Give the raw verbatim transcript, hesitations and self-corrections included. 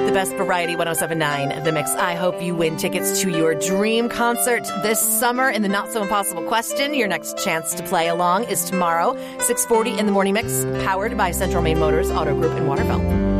the best variety, one oh seven point nine The Mix. I hope you win tickets to your dream concert this summer in the Not So Impossible Question. Your next chance to play along is tomorrow, six forty in the Morning Mix, powered by Central Maine Motors Auto Group in Waterville.